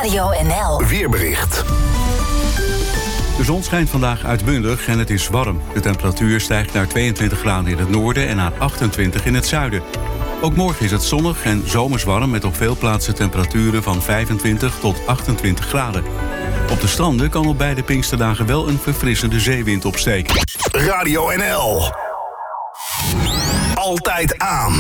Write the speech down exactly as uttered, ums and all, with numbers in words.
Radio N L. Weerbericht. De zon schijnt vandaag uitbundig en het is warm. De temperatuur stijgt naar tweeëntwintig graden in het noorden en naar achtentwintig in het zuiden. Ook morgen is het zonnig en zomers warm met op veel plaatsen temperaturen van vijfentwintig tot achtentwintig graden. Op de stranden kan op beide Pinksterdagen wel een verfrissende zeewind opsteken. Radio N L. Altijd aan.